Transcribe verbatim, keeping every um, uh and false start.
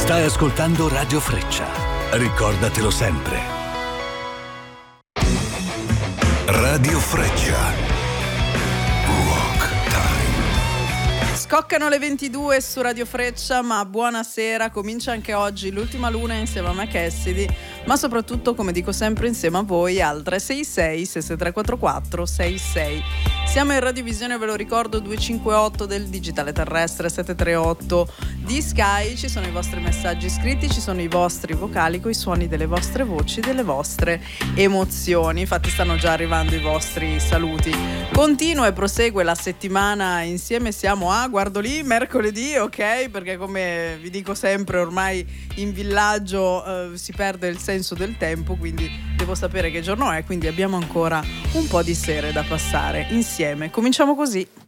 Stai ascoltando Radio Freccia. Ricordatelo sempre. Radio Freccia. Scoccano le ventidue su Radio Freccia, ma buonasera, comincia anche oggi l'ultima luna insieme a me Cassidy, ma soprattutto, come dico sempre, insieme a voi al tre sei sei sei sei tre quattro quattro sei sei. Siamo in radiovisione, ve lo ricordo, duecentocinquantotto del digitale terrestre, settecentotrentotto di Sky, ci sono i vostri messaggi scritti, ci sono i vostri vocali coi suoni delle vostre voci, delle vostre emozioni, infatti stanno già arrivando i vostri saluti. Continua e prosegue la settimana insieme, siamo a, guardo lì, mercoledì, ok, perché come vi dico sempre ormai in villaggio eh, si perde il senso del tempo, quindi devo sapere che giorno è, quindi abbiamo ancora un po' di sere da passare insieme. Cominciamo così.